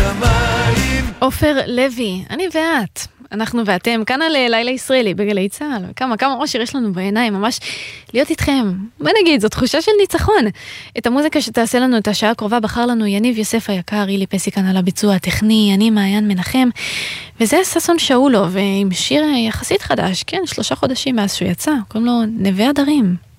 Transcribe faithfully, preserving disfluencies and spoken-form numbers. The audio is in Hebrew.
השמיים. עופר לוי, אני ואת, אנחנו ואתם, כאן על לילה ישראלי בגלי צהל. כמה, כמה אושר יש לנו בעיניים, ממש להיות איתכם. מה נגיד, זו תחושה של ניצחון. את המוזיקה שתעשה לנו את השעה הקרובה בחר לנו יניב יוסף היקר, אילי פסיקן על הביצוע הטכני, אני מעיין מנחם, וזה ששון שאולוב, עם שיר יחסית חדש, כן, שלושה חודשים מאז שהוא יצא, קוראים לו נווה הדרים.